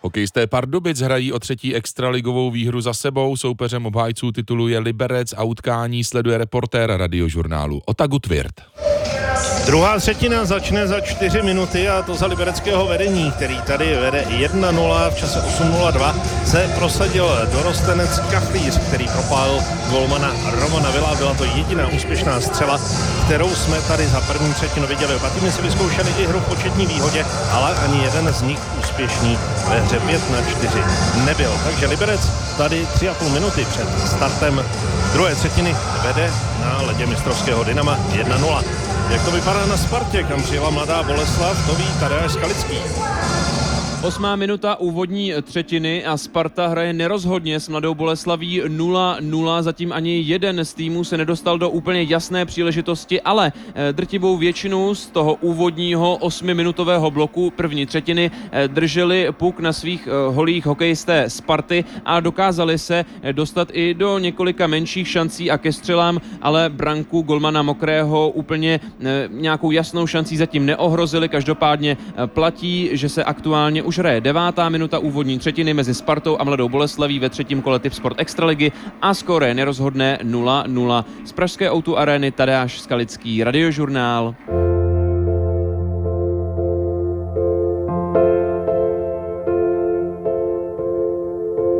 Hokejisté Pardubic hrají o 3. extraligovou výhru za sebou. Soupeřem obhájců titulu je Liberec a utkání sleduje reportér Radiožurnálu Otagu Tvirt. Druhá třetina začne za 4 minuty a to za libereckého vedení, který tady vede 1-0 v čase 8:02. Se prosadil dorostenec Kaflíř, který propálil golmana Romana Vila. Byla to jediná úspěšná střela, kterou jsme tady za první třetinu viděli. Oba týmy si vyzkoušeli i hru v početní výhodě, ale ani jeden z nich úspěšný ve hře 5-4 nebyl. Takže Liberec tady 3,5 minuty před startem druhé třetiny vede na ledě mistrovského Dynama 1-0. Jak to vypadá na Spartě, kam přijela Mladá Boleslav, to ví Tadeáš Skalický. 8. minuta úvodní třetiny a Sparta hraje nerozhodně s Mladou Boleslaví 0-0. Zatím ani jeden z týmů se nedostal do úplně jasné příležitosti, ale drtivou většinu z toho úvodního 8minutového bloku první třetiny drželi puk na svých holích hokejisté Sparty a dokázali se dostat i do několika menších šancí a ke střelám, ale branku golmana Mokrého úplně nějakou jasnou šancí zatím neohrozili. Každopádně platí, že se aktuálně už hraje 9. minuta úvodní třetiny mezi Spartou a Mladou Boleslaví ve 3. kole Tipsport Extraligy a skóre nerozhodné 0-0. Z pražské O2 Areny Tadeáš Skalický, Radiožurnál.